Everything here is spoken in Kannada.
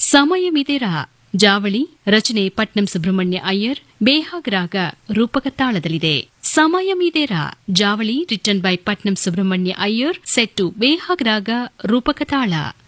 ಸಮಯಮಿದೆರಾ ಜಾವಳಿ ರಚನೆ ಪಟ್ನಂ ಸುಬ್ರಹ್ಮಣ್ಯ ಅಯ್ಯರ್ ಬೇಹಾಗ್ ರಾಗ ರೂಪಕ ತಾಳದಲ್ಲಿದೆ. ಸಮಯಮಿದೆರಾ Javali written by Patnam Subrahmanya Iyer set to Behag ರಾಗ ರೂಪಕ ತಾಳ.